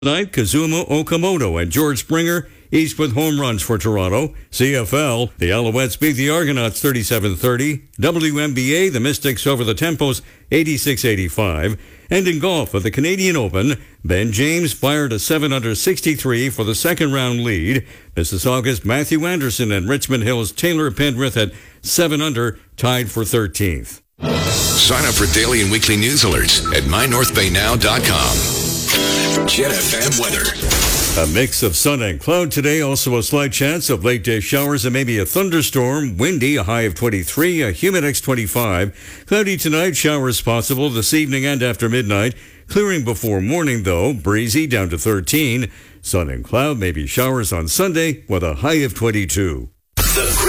Tonight, Kazuma Okamoto and George Springer each with home runs for Toronto. CFL, the Alouettes beat the Argonauts 37-30. WNBA, the Mystics over the Tempos 86-85. And in golf at the Canadian Open, Ben James fired a 7-under 63 for the second round lead. Mississauga's Matthew Anderson and Richmond Hill's Taylor Pendrith at 7-under tied for 13th. Sign up for daily and weekly news alerts at mynorthbaynow.com. Jet FM weather. A mix of sun and cloud today. Also a slight chance of late day showers and maybe a thunderstorm. Windy, a high of 23, a humidex 25. Cloudy tonight, showers possible this evening and after midnight. Clearing before morning though, breezy down to 13. Sun and cloud, maybe showers on Sunday with a high of 22.